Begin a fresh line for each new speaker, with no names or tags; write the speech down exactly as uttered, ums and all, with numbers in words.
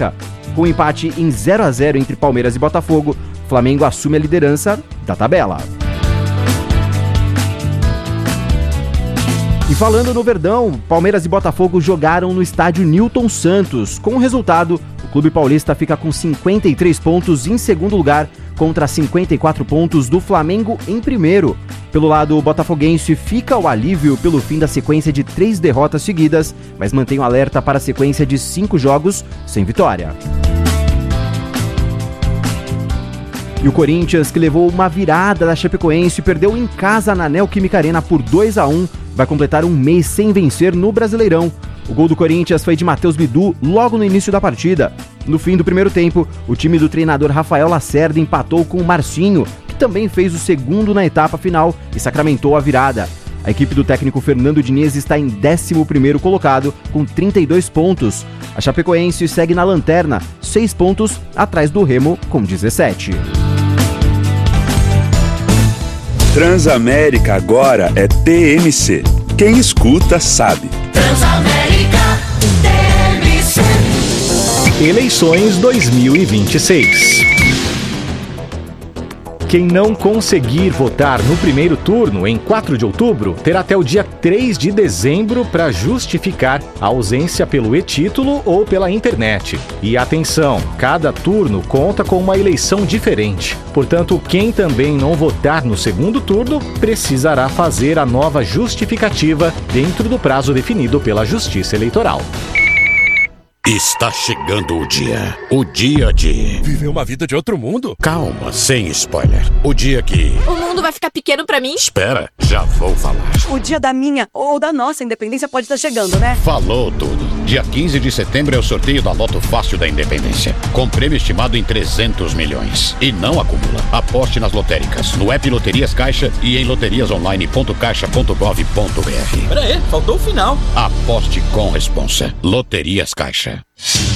Carioca. Com um empate em zero a zero entre Palmeiras e Botafogo, o Flamengo assume a liderança da tabela. E falando no Verdão, Palmeiras e Botafogo jogaram no estádio Newton Santos. Com o resultado, o clube paulista fica com cinquenta e três pontos em segundo lugar contra cinquenta e quatro pontos do Flamengo em primeiro. Pelo lado botafoguense, fica o alívio pelo fim da sequência de três derrotas seguidas, mas mantém o alerta para a sequência de cinco jogos sem vitória. E o Corinthians, que levou uma virada da Chapecoense e perdeu em casa na Neoquímica Arena por dois a um, vai completar um mês sem vencer no Brasileirão. O gol do Corinthians foi de Matheus Bidu logo no início da partida. No fim do primeiro tempo, o time do treinador Rafael Lacerda empatou com o Marcinho, que também fez o segundo na etapa final e sacramentou a virada. A equipe do técnico Fernando Diniz está em décimo primeiro colocado, com trinta e dois pontos. A Chapecoense segue na lanterna, seis pontos atrás do Remo, com dezessete.
Transamérica agora é T M C. Quem escuta sabe.
Transamérica T M C.
Eleições dois mil e vinte e seis. Quem não conseguir votar no primeiro turno, em quatro de outubro, terá até o dia três de dezembro para justificar a ausência pelo e-título ou pela internet. E atenção, cada turno conta com uma eleição diferente. Portanto, quem também não votar no segundo turno precisará fazer a nova justificativa dentro do prazo definido pela Justiça Eleitoral.
Está chegando o dia. O dia de...
viver uma vida de outro mundo?
Calma, sem spoiler. O dia que...
o mundo vai ficar pequeno pra mim?
Espera, já vou falar.
O dia da minha ou da nossa independência pode estar chegando, né?
Falou tudo. Dia quinze de setembro é o sorteio da Loto Fácil da Independência. Com prêmio estimado em trezentos milhões. E não acumula. Aposte nas lotéricas, no app Loterias Caixa e em loterias online ponto caixa ponto gov ponto br.
Pera aí, faltou o final.
Aposte com responsa. Loterias Caixa.